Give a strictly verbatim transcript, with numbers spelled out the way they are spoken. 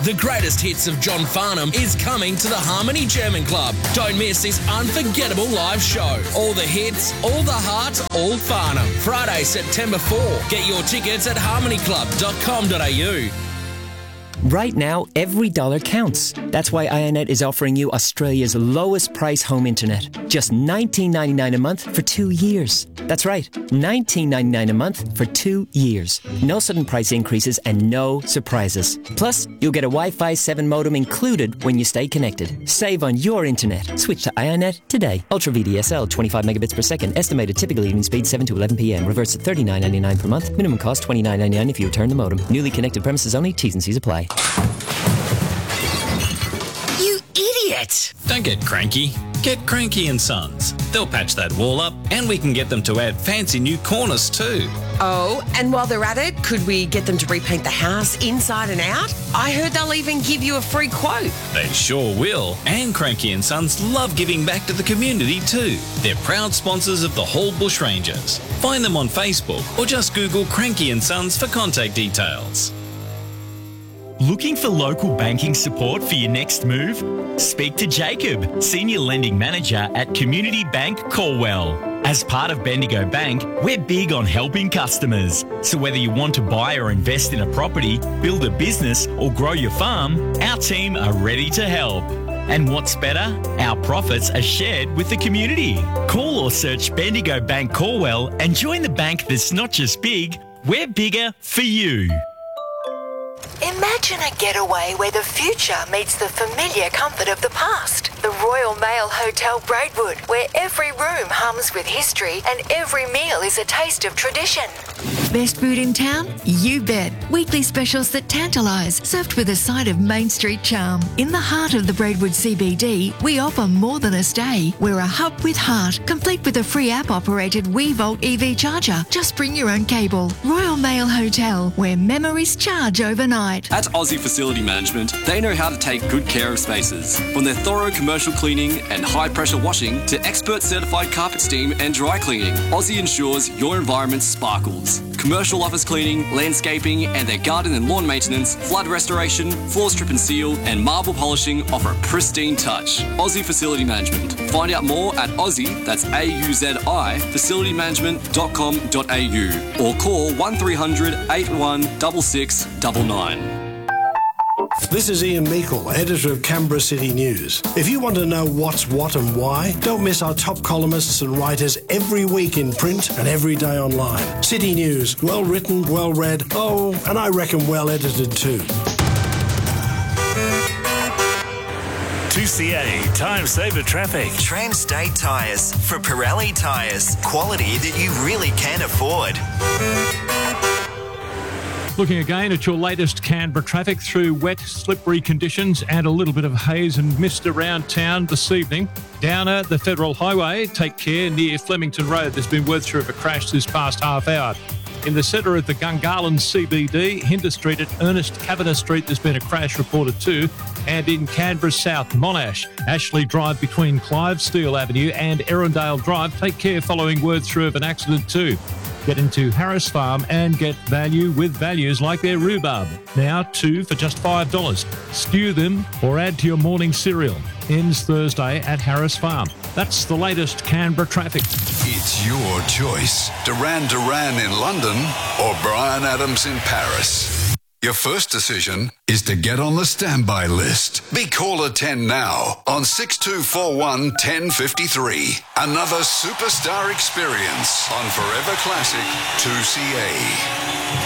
The greatest hits of John Farnham is coming to the Harmony German Club. Don't miss this unforgettable live show. All the hits, all the heart, all Farnham. Friday, September fourth. Get your tickets at harmony club dot com dot a u. Right now, every dollar counts. That's why iiNet is offering you Australia's lowest price home internet. Just nineteen dollars ninety-nine a month for two years. That's right, nineteen dollars ninety-nine a month for two years. No sudden price increases and no surprises. Plus, you'll get a Wi-Fi seven modem included when you stay connected. Save on your internet. Switch to iiNet today. Ultra V D S L, twenty-five megabits per second. Estimated typical evening speed seven to eleven p m. Reverse at thirty-nine dollars ninety-nine per month. Minimum cost twenty-nine dollars ninety-nine if you return the modem. Newly connected premises only. T's and C's apply. You idiot! Don't get cranky. Get Cranky and Sons. They'll patch that wall up and we can get them to add fancy new cornice too. Oh, and while they're at it, could we get them to repaint the house inside and out? I heard they'll even give you a free quote. They sure will. And Cranky and Sons love giving back to the community too. They're proud sponsors of the Hall Bushrangers. Find them on Facebook or just Google Cranky and Sons for contact details. Looking for local banking support for your next move? Speak to Jacob, Senior Lending Manager at Community Bank Caldwell. As part of Bendigo Bank, we're big on helping customers. So whether you want to buy or invest in a property, build a business or grow your farm, our team are ready to help. And what's better? Our profits are shared with the community. Call or search Bendigo Bank Caldwell and join the bank that's not just big, we're bigger for you. Imagine a getaway where the future meets the familiar comfort of the past. The Royal Mail Hotel Braidwood, where every room hums with history and every meal is a taste of tradition. Best food in town? You bet. Weekly specials that tantalise, served with a side of Main Street charm. In the heart of the Braidwood C B D, we offer more than a stay. We're a hub with heart, complete with a free app-operated WeVolt E V charger. Just bring your own cable. Royal Mail Hotel, where memories charge overnight. At Aussie Facility Management, they know how to take good care of spaces. From their thorough commercial cleaning and high-pressure washing to expert certified carpet steam and dry cleaning, Aussie ensures your environment sparkles. Commercial office cleaning, landscaping, and their garden and lawn maintenance, flood restoration, floor strip and seal, and marble polishing offer a pristine touch. Aussie Facility Management. Find out more at Aussie, that's A U Z I, facility management dot com dot a u or call one three hundred eight one six six nine nine. This is Ian Meikle, editor of Canberra City News. If you want to know what's what and why, don't miss our top columnists and writers every week in print and every day online. City News, well written, well read, oh, and I reckon well edited too. two C A Time Saver Traffic. Transtate Tyres for Pirelli Tyres. Quality that you really can afford. Looking again at your latest Canberra traffic through wet, slippery conditions and a little bit of haze and mist around town this evening. Down at the Federal Highway, take care near Flemington Road. There's been word through of a crash this past half hour. In the centre of the Gungahlin C B D, Hinder Street at Ernest Kavanagh Street, there's been a crash reported too. And in Canberra South, Monash, Ashley Drive between Clivesteel Avenue and Erindale Drive, take care following word through of an accident too. Get into Harris Farm and get value with values like their rhubarb. Now two for just five dollars. Stew them or add to your morning cereal. Ends Thursday at Harris Farm. That's the latest Canberra traffic. It's your choice. Duran Duran in London or Bryan Adams in Paris. Your first decision is to get on the standby list. Be caller ten now on six two four one, one zero five three. Another superstar experience on Forever Classic two C A.